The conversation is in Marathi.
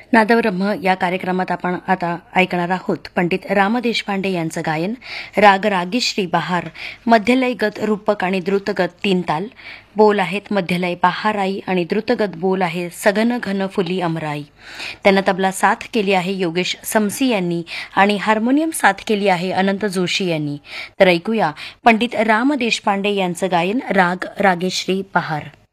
नादब्रह्म या कार्यक्रमात आपण आता ऐकणार आहोत पंडित राम देशपांडे यांचं गायन. राग रागीश्री बहार, मध्यलयगत रूपक आणि द्रुतगत 3 ताल. बोल आहेत मध्यलय बहाराई आणि द्रुतगत बोल आहे सघन घन फुली अमराई. त्यांना तबला साथ केली आहे योगेश समसी यांनी आणि हार्मोनियम साथ केली आहे अनंत जोशी यांनी. तर ऐकूया पंडित राम देशपांडे यांचं गायन राग रागेश्री बहार.